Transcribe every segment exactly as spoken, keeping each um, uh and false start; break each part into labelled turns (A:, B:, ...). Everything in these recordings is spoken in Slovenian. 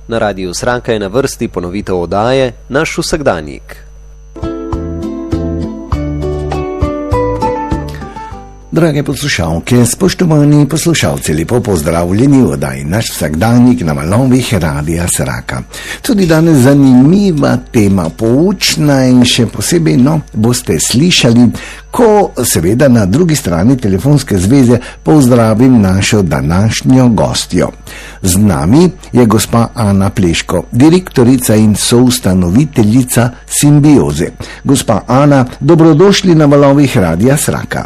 A: Na Radiu Sranka je na vrsti ponovitev oddaje Naš vsakdanjik.
B: Drage poslušalke, spoštovani poslušalci, lepo pozdravljeni v oddaji Naš vsakdanjik na valovih Radia Sraka. Tudi danes zanimiva tema, poučna in še posebej, no, boste slišali, ko seveda na drugi strani telefonske zveze pozdravim našo današnjo gostjo. Z nami je gospa Ana Pleško, direktorica in soustanoviteljica Simbioze. Gospa Ana, dobrodošli na valovih Radia Sraka.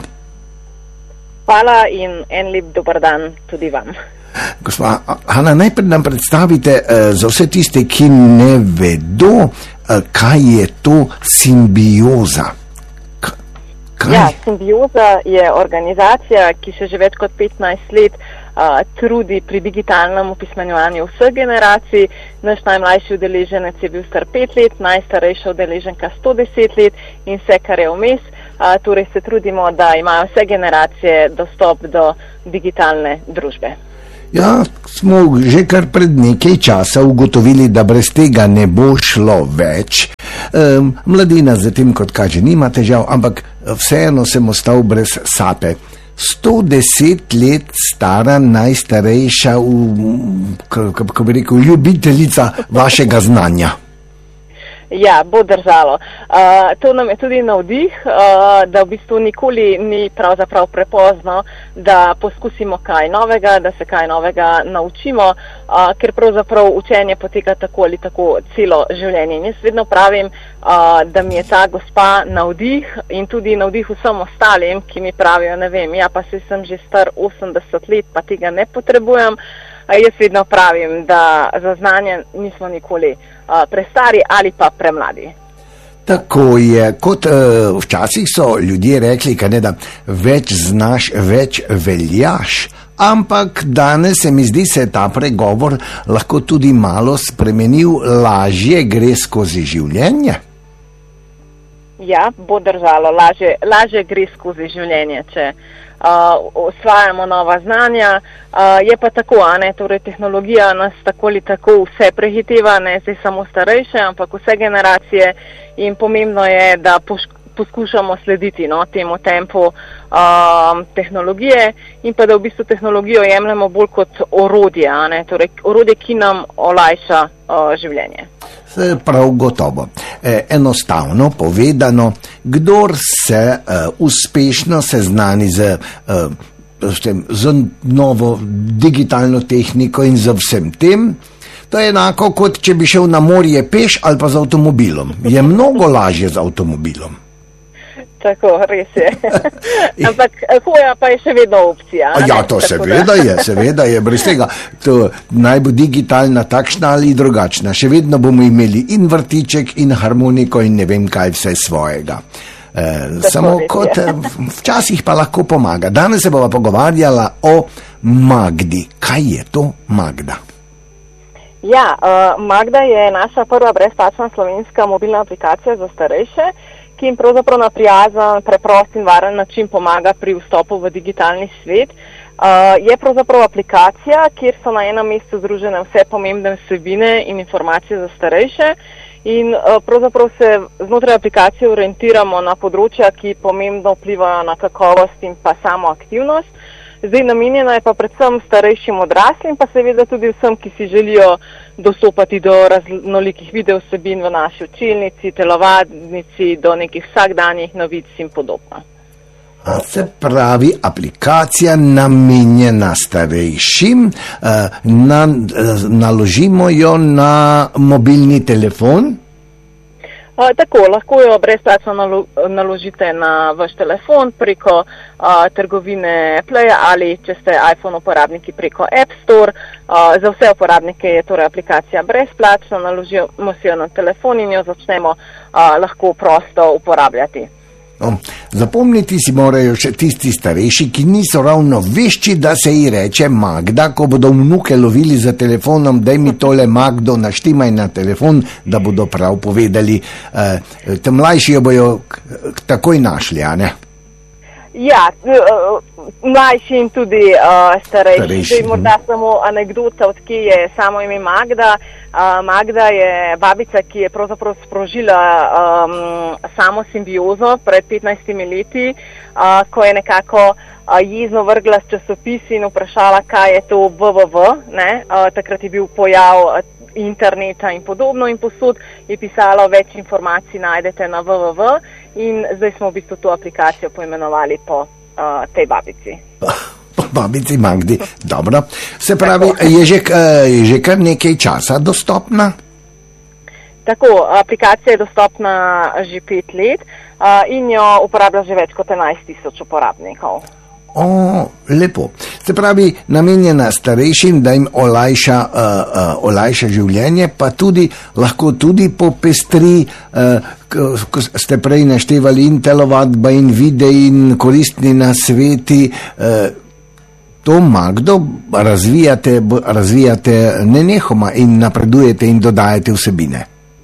C: Hvala in en lep dober dan tudi vam.
B: Gospa Ana, najprej nam predstavite uh, za vse tiste, ki ne vedo, uh, kaj je to Simbioza. K- kaj?
C: Ja, Simbioza je organizacija, ki se že več kot petnajst let uh, trudi pri digitalnem opismenjevanju vseh generacij. Naš najmlajši udeleženec je bil star pet let, najstarejša udeleženka sto deset let in vse, kar je vmes. Uh, torej se trudimo, da imajo vse generacije dostop do digitalne družbe.
B: Ja, smo že kar pred nekaj časa ugotovili, da brez tega ne bo šlo več. Um, mladina zatem, kot kaže, nima težav, ampak vseeno sem ostal brez sape. sto deset let stara, najstarejša, kako bi rekel, ljubiteljica vašega znanja.
C: Ja, bo držalo. Uh, to nam je tudi navdih, uh, da v bistvu nikoli ni pravzaprav prepozno, da poskusimo kaj novega, da se kaj novega naučimo, uh, ker pravzaprav učenje poteka tako ali tako celo življenje. In jaz vedno pravim, uh, da mi je ta gospa navdih in tudi navdih vsem ostalim, ki mi pravijo, ne vem, ja pa se sem že star osemdeset let, pa tega ne potrebujem. Jaz vedno pravim, da za znanje nismo nikoli uh, prestari ali pa premladi.
B: Tako je, kot uh, včasih so ljudje rekli, kaj ne, da več znaš, več veljaš, ampak danes se mi zdi, se ta pregovor lahko tudi malo spremenil, lažje gre skozi življenje.
C: Ja, bo držalo, lažje, lažje gre skozi življenje, če Uh, osvajamo nova znanja, uh, je pa tako, a ne, torej tehnologija nas tako ali tako vse prehiteva, ne zdaj samo starejše, ampak vse generacije in pomembno je, da poš- poskušamo slediti, no, temu tempu uh, tehnologije in pa da v bistvu tehnologijo jemljemo bolj kot orodje, a ne, torej orodje, ki nam olajša uh, življenje.
B: Prav gotovo. E, enostavno povedano, kdor se e, uspešno seznani z, e, z novo digitalno tehniko in z vsem tem, to je enako, kot če bi šel na morje peš ali pa z avtomobilom. Je mnogo lažje z avtomobilom.
C: Tako, res je. Ampak hoja pa je še vedno opcija.
B: A ja, to seveda je, seveda je, brez tega. To naj bo digitalna takšna ali drugačna. Še vedno bomo imeli in vrtiček, in harmoniko, in ne vem kaj vse svojega. E, samo kot včasih pa lahko pomaga. Danes se bova pogovarjala o Magdi. Kaj je to Magda?
C: Ja, uh, Magda je naša prva brezplačna slovenska mobilna aplikacija za starejše, ki jim pravzaprav na prijazen, preprost in varen način pomaga pri vstopu v digitalni svet. Uh, je pravzaprav aplikacija, kjer so na enem mestu združene vse pomembne vsebine in informacije za starejše in uh, pravzaprav se znotraj aplikacije orientiramo na področja, ki pomembno vplivajo na kakovost in pa samo aktivnost. Zdaj namenjena je pa predvsem starejšim odraslim, pa seveda tudi vsem, ki si želijo dostopati do raznolikih video vsebin v naši učilnici, telovadnici, do nekih vsakdanjih novic in podobno.
B: A se pravi, aplikacija namenjena starejšim, na, naložimo jo na mobilni telefon?
C: Uh, tako, lahko jo brezplačno nalo, naložite na vaš telefon preko uh, trgovine Playa ali, če ste iPhone uporabniki, preko App Store. Uh, za vse uporabnike je torej aplikacija brezplačna, naložimo si jo na telefon in jo začnemo uh, lahko prosto uporabljati.
B: No, zapomniti si morajo še tisti starejši, ki niso ravno vešči, da se ji reče Magda, ko bodo vnuke lovili za telefonom, daj mi tole Magdo, naštimaj na telefon, da bodo prav povedali. E, te mlajši jo bojo takoj našli, a ne?
C: Ja, mlajši in tudi uh, starejši.
B: starejši.
C: Zdaj morda samo anekdota, odkje je samo ime Magda. Uh, Magda je babica, ki je pravzaprav sprožila um, samo simbiozo pred petnajstimi leti, uh, ko je nekako uh, jezno vrgla s časopisi in vprašala, kaj je to W W W. Ne? Uh, takrat je bil pojav interneta in podobno in posod je pisalo, več informacij najdete na W W W in zdaj smo v bistvu to aplikacijo poimenovali po uh, tej babici.
B: Po babici Magdi, dobro. Se pravi, je že, je že kar nekaj časa dostopna?
C: Tako, aplikacija je dostopna že pet let uh, in jo uporablja že več kot enajst tisoč uporabnikov.
B: O, lepo. Se pravi, namenjena starejšim, da jim olajša, uh, uh, olajša življenje, pa tudi lahko tudi popestri, uh, ko ste prej naštevali in telovadba in videi in koristni nasveti. Uh, to Magdo razvijate, razvijate nenehoma in napredujete in dodajate vsebine.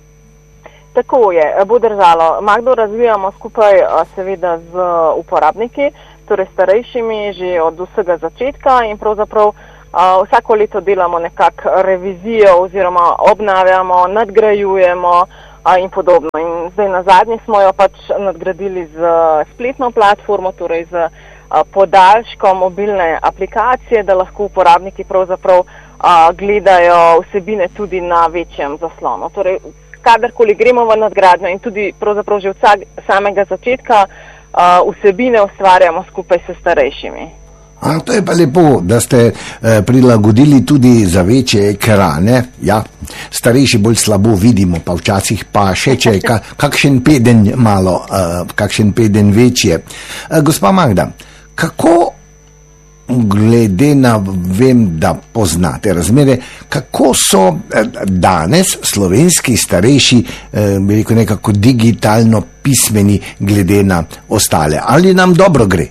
C: Tako je, bo držalo. Magdo razvijamo skupaj seveda z uporabniki, torej starejšimi že od vsega začetka in pravzaprav uh, vsako leto delamo nekak revizijo oziroma obnavljamo, nadgrajujemo uh, in podobno. In zdaj na zadnje smo jo pač nadgradili z spletno platformo, torej z uh, podaljškom mobilne aplikacije, da lahko uporabniki pravzaprav uh, gledajo vsebine tudi na večjem zaslonu. Torej, kadarkoli gremo v nadgradnjo in tudi pravzaprav že od samega začetka Uh, vsebine ustvarjamo skupaj s starejšimi.
B: A, to je pa lepo, da ste eh, prilagodili tudi za večje ekrane. Ja, starejši bolj slabo vidimo, pa včasih pa še če ka, kakšen peden malo, eh, kakšen peden večje. Eh, gospa Magda, kako glede na, vem, da poznate razmere, kako so danes slovenski starejši, eh, bi rekel, nekako digitalno pismeni glede na ostale? Ali nam dobro gre?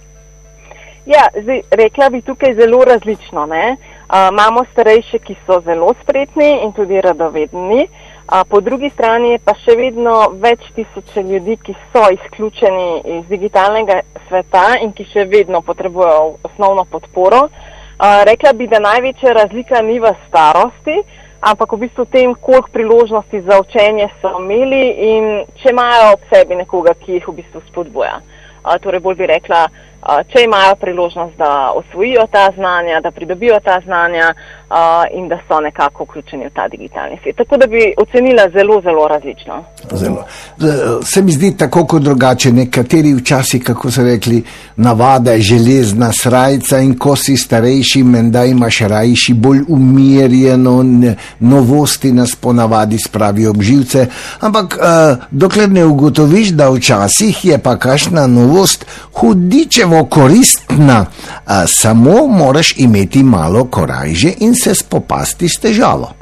C: Ja, zdaj, rekla bi tukaj zelo različno, ne? Uh, imamo starejše, ki so zelo spretni in tudi radovedni, uh, po drugi strani je pa še vedno več tisoče ljudi, ki so izključeni iz digitalnega sveta in ki še vedno potrebujejo osnovno podporo. Uh, rekla bi, da največja razlika ni v starosti, ampak v bistvu tem, koliko priložnosti za učenje so imeli in če imajo ob sebi nekoga, ki jih v bistvu spodbuja. Uh, torej bolj bi rekla, uh, če imajo priložnost, da osvojijo ta znanja, da pridobijo ta znanja uh, in da so nekako vključeni v ta digitalni svet. Tako da bi ocenila zelo, zelo različno.
B: Zelo. Se mi zdi tako kot drugače. Nekateri včasih, kako so rekli, navada je železna srajca in ko si starejši, menda imaš rajši, bolj umirjeno, novosti nas ponavadi spravijo ob živce, ampak uh, dokler ne ugotoviš, da včasih je pa kakšna novost hudičevo koristna, uh, samo moraš imeti malo korajže in se spopasti s težavo.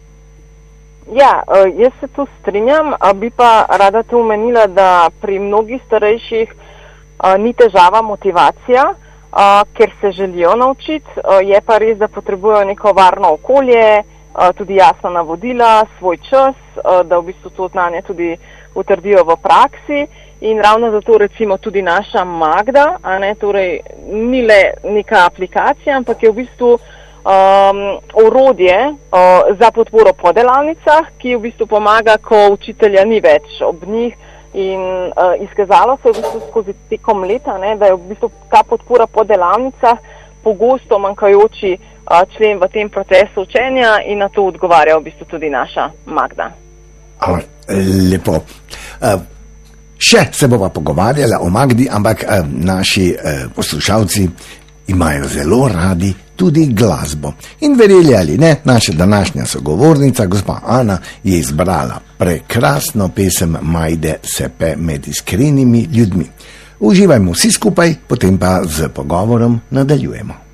C: Ja, jaz se tu strinjam, bi pa rada tu omenila, da pri mnogih starejših ni težava motivacija, ker se želijo naučiti, je pa res, da potrebujejo neko varno okolje, tudi jasna navodila, svoj čas, da v bistvu to znanje tudi utrdijo v praksi in ravno zato recimo tudi naša Magda, a ne, torej ni le neka aplikacija, ampak je v bistvu Um, orodje uh, za podporo po delavnicah, ki v bistvu pomaga, ko učitelja ni več ob njih in uh, izkazalo se je v bistvu skozi tekom leta, ne, da je v bistvu ta podpora po delavnicah pogosto manjkajoči uh, člen v tem procesu učenja in na to odgovarja v bistvu tudi naša Magda.
B: A, lepo. Uh, še se bova pogovarjala o Magdi, ampak uh, naši uh, poslušalci imajo zelo radi tudi glasbo. In verjeli ali ne, naša današnja sogovornica, gospa Ana, je izbrala prekrasno pesem Majde Sepe med iskrenimi ljudmi. Uživajmo vsi skupaj, potem pa z pogovorom nadaljujemo.